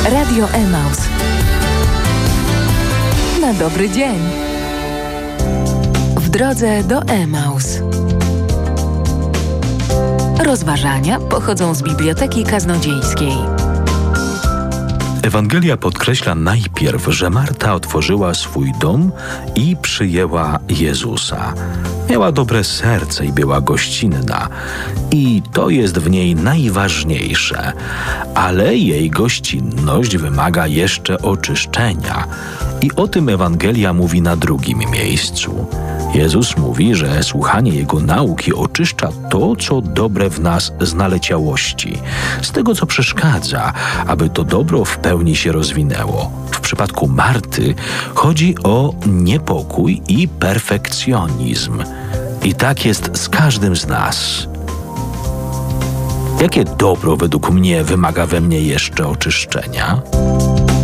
Radio Emaus. Na dobry dzień. W drodze do Emaus. Rozważania pochodzą z Biblioteki Kaznodziejskiej. Ewangelia podkreśla najpierw, że Marta otworzyła swój dom i przyjęła Jezusa. Miała dobre serce i była gościnna. I to jest w niej najważniejsze. Ale jej gościnność wymaga jeszcze oczyszczenia. I o tym Ewangelia mówi na drugim miejscu. Jezus mówi, że słuchanie Jego nauki oczyszcza to, co dobre w nas z naleciałości, z tego, co przeszkadza, aby to dobro w pełni się rozwinęło. W przypadku Marty chodzi o niepokój i perfekcjonizm. I tak jest z każdym z nas. Jakie dobro według mnie wymaga we mnie jeszcze oczyszczenia?